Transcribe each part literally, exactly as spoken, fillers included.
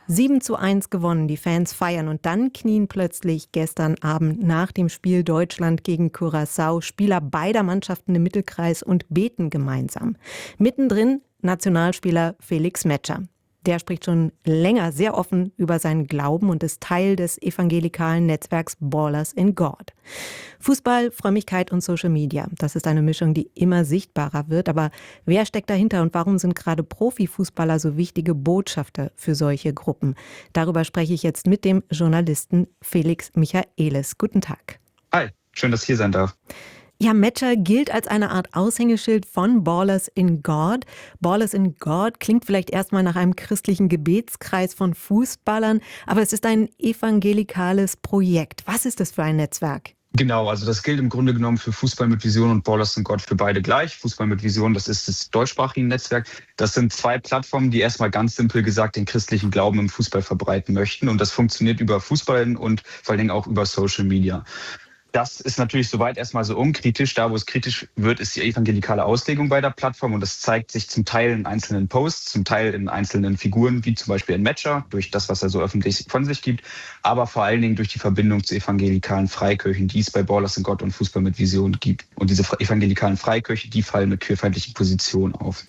sieben zu eins gewonnen, die Fans feiern und dann knien plötzlich gestern Abend nach dem Spiel Deutschland gegen Curaçao Spieler beider Mannschaften im Mittelkreis und beten gemeinsam. Mittendrin Nationalspieler Felix Metscher. Der spricht schon länger sehr offen über seinen Glauben und ist Teil des evangelikalen Netzwerks Ballers in God. Fußball, Frömmigkeit und Social Media, das ist eine Mischung, die immer sichtbarer wird. Aber wer steckt dahinter und warum sind gerade Profifußballer so wichtige Botschafter für solche Gruppen? Darüber spreche ich jetzt mit dem Journalisten Felix Michaelis. Guten Tag. Hi, schön, dass ich hier sein darf. Ja, Metscher gilt als eine Art Aushängeschild von Ballers in God. Ballers in God klingt vielleicht erstmal nach einem christlichen Gebetskreis von Fußballern, aber es ist ein evangelikales Projekt. Was ist das für ein Netzwerk? Genau, also das gilt im Grunde genommen für Fußball mit Vision und Ballers in God für beide gleich. Fußball mit Vision, das ist das deutschsprachige Netzwerk. Das sind zwei Plattformen, die erstmal ganz simpel gesagt den christlichen Glauben im Fußball verbreiten möchten. Und das funktioniert über Fußball und vor allen Dingen auch über Social Media. Das ist natürlich soweit erstmal so unkritisch. Da, wo es kritisch wird, ist die evangelikale Auslegung bei der Plattform. Und das zeigt sich zum Teil in einzelnen Posts, zum Teil in einzelnen Figuren, wie zum Beispiel in Metscher, durch das, was er so öffentlich von sich gibt, aber vor allen Dingen durch die Verbindung zu evangelikalen Freikirchen, die es bei Ballers in God und Fußball mit Vision gibt. Und diese evangelikalen Freikirchen, die fallen mit queerfeindlichen Positionen auf.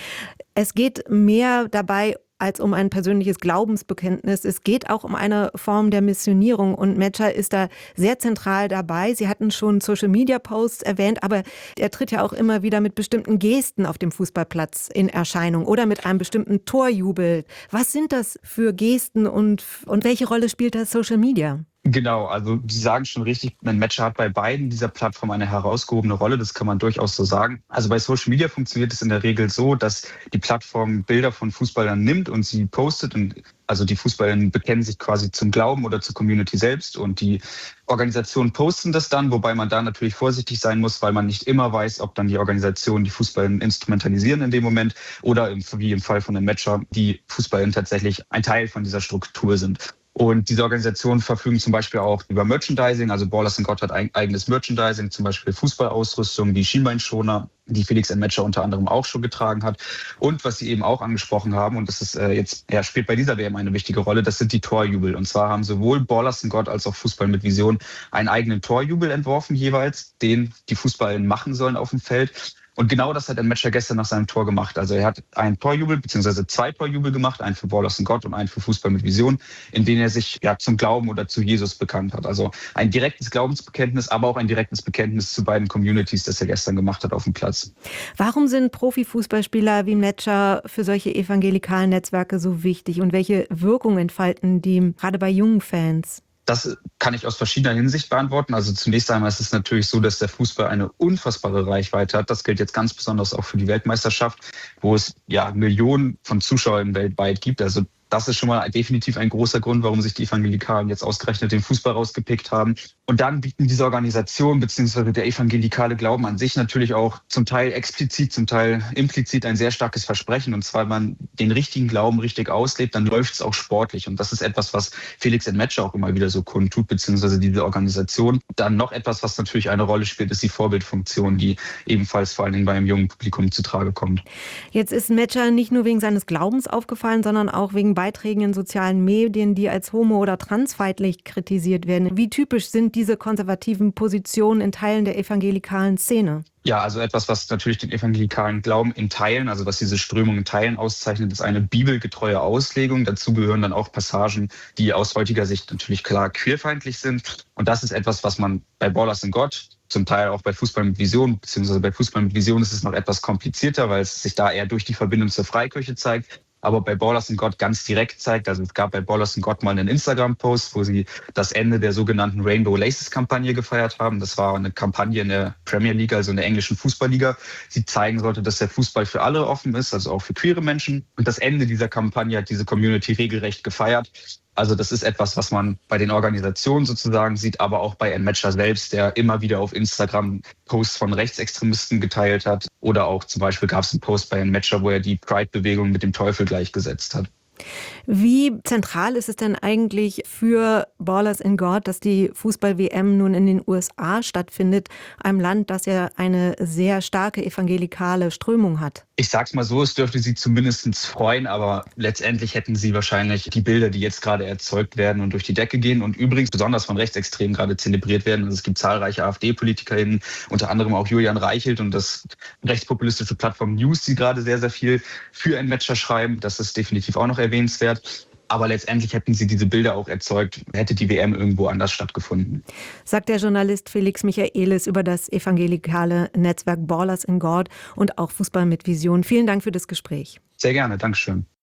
Es geht mehr dabei als um ein persönliches Glaubensbekenntnis. Es geht auch um eine Form der Missionierung und Metscher ist da sehr zentral dabei. Sie hatten schon Social-Media-Posts erwähnt, aber er tritt ja auch immer wieder mit bestimmten Gesten auf dem Fußballplatz in Erscheinung oder mit einem bestimmten Torjubel. Was sind das für Gesten und, und welche Rolle spielt das Social Media? Genau, also Sie sagen schon richtig, ein Metscher hat bei beiden dieser Plattformen eine herausgehobene Rolle, das kann man durchaus so sagen. Also bei Social Media funktioniert es in der Regel so, dass die Plattform Bilder von Fußballern nimmt und sie postet. Und also die Fußballer bekennen sich quasi zum Glauben oder zur Community selbst und die Organisationen posten das dann, wobei man da natürlich vorsichtig sein muss, weil man nicht immer weiß, ob dann die Organisationen die Fußballer instrumentalisieren in dem Moment oder wie im Fall von den Metscher, die Fußballer tatsächlich ein Teil von dieser Struktur sind. Und diese Organisationen verfügen zum Beispiel auch über Merchandising. Also Ballers in God hat ein eigenes Merchandising, zum Beispiel Fußballausrüstung, die Schienbeinschoner, die Felix N. Metscher unter anderem auch schon getragen hat. Und was Sie eben auch angesprochen haben, und das ist äh, jetzt, ja, spielt bei dieser W M eine wichtige Rolle, das sind die Torjubel. Und zwar haben sowohl Ballers in God als auch Fußball mit Vision einen eigenen Torjubel entworfen jeweils, den die Fußballer machen sollen auf dem Feld. Und genau das hat ein Metscher gestern nach seinem Tor gemacht. Also er hat einen Torjubel, beziehungsweise zwei Torjubel gemacht, einen für Ballers in God und einen für Fußball mit Vision, in denen er sich ja zum Glauben oder zu Jesus bekannt hat. Also ein direktes Glaubensbekenntnis, aber auch ein direktes Bekenntnis zu beiden Communities, das er gestern gemacht hat auf dem Platz. Warum sind Profifußballspieler wie Metscher für solche evangelikalen Netzwerke so wichtig und welche Wirkung entfalten die gerade bei jungen Fans? Das kann ich aus verschiedener Hinsicht beantworten. Also zunächst einmal ist es natürlich so, dass der Fußball eine unfassbare Reichweite hat. Das gilt jetzt ganz besonders auch für die Weltmeisterschaft, wo es ja Millionen von Zuschauern weltweit gibt. Also das ist schon mal definitiv ein großer Grund, warum sich die Evangelikalen jetzt ausgerechnet den Fußball rausgepickt haben. Und dann bieten diese Organisationen bzw. der evangelikale Glauben an sich natürlich auch zum Teil explizit, zum Teil implizit ein sehr starkes Versprechen. Und zwar, wenn man den richtigen Glauben richtig auslebt, dann läuft es auch sportlich. Und das ist etwas, was Felix N. Metscher auch immer wieder so kundtut, beziehungsweise diese Organisation. Dann noch etwas, was natürlich eine Rolle spielt, ist die Vorbildfunktion, die ebenfalls vor allen Dingen bei einem jungen Publikum zutage kommt. Jetzt ist Metscher nicht nur wegen seines Glaubens aufgefallen, sondern auch wegen Beiträgen in sozialen Medien, die als homo- oder transfeindlich kritisiert werden. Wie typisch sind diese konservativen Positionen in Teilen der evangelikalen Szene? Ja, also etwas, was natürlich den evangelikalen Glauben in Teilen, also was diese Strömung in Teilen auszeichnet, ist eine bibelgetreue Auslegung. Dazu gehören dann auch Passagen, die aus heutiger Sicht natürlich klar queerfeindlich sind. Und das ist etwas, was man bei Ballers in God, zum Teil auch bei Fußball mit Vision, beziehungsweise bei Fußball mit Vision ist es noch etwas komplizierter, weil es sich da eher durch die Verbindung zur Freikirche zeigt. Aber bei Ballers in God ganz direkt zeigt. Also es gab bei Ballers in God mal einen Instagram-Post, wo sie das Ende der sogenannten Rainbow Laces-Kampagne gefeiert haben. Das war eine Kampagne in der Premier League, also in der englischen Fußballliga. Sie zeigen sollte, dass der Fußball für alle offen ist, also auch für queere Menschen. Und das Ende dieser Kampagne hat diese Community regelrecht gefeiert. Also das ist etwas, was man bei den Organisationen sozusagen sieht, aber auch bei N. Metscher selbst, der immer wieder auf Instagram Posts von Rechtsextremisten geteilt hat. Oder auch zum Beispiel gab es einen Post bei N. Metscher, wo er die Pride-Bewegung mit dem Teufel gleichgesetzt hat. Wie zentral ist es denn eigentlich für Ballers in God, dass die Fußball-W M nun in den U S A stattfindet, einem Land, das ja eine sehr starke evangelikale Strömung hat? Ich sag's mal so, es dürfte sie zumindest freuen, aber letztendlich hätten sie wahrscheinlich die Bilder, die jetzt gerade erzeugt werden und durch die Decke gehen und übrigens besonders von Rechtsextremen gerade zelebriert werden. Also es gibt zahlreiche AfD-PolitikerInnen, unter anderem auch Julian Reichelt und das rechtspopulistische Plattform News, die gerade sehr, sehr viel für ein Matcher schreiben. Das ist definitiv auch noch erwähnenswert. Aber letztendlich hätten sie diese Bilder auch erzeugt, hätte die W M irgendwo anders stattgefunden. Sagt der Journalist Felix Michaelis über das evangelikale Netzwerk Ballers in God und auch Fußball mit Vision. Vielen Dank für das Gespräch. Sehr gerne, Dankeschön.